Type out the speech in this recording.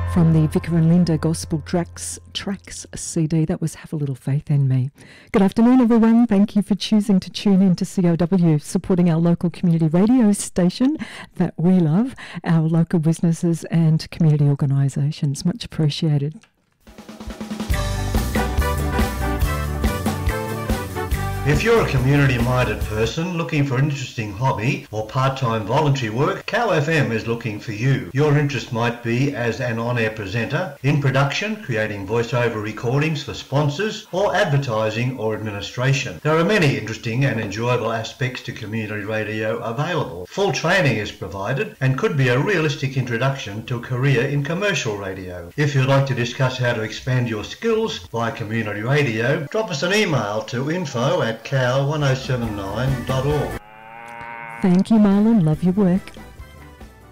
From the Vicar and Linda Gospel Tracks CD, that was Have a Little Faith in Me. Good afternoon, everyone. Thank you for choosing to tune in to COW, supporting our local community radio station that we love, our local businesses and community organisations. Much appreciated. If you're a community-minded person looking for an interesting hobby or part-time voluntary work, Cow FM is looking for you. Your interest might be as an on-air presenter, in production, creating voiceover recordings for sponsors, or advertising or administration. There are many interesting and enjoyable aspects to community radio available. Full training is provided and could be a realistic introduction to a career in commercial radio. If you'd like to discuss how to expand your skills via community radio, drop us an email to info@cow1079.org. Thank you, Marlon. Love your work.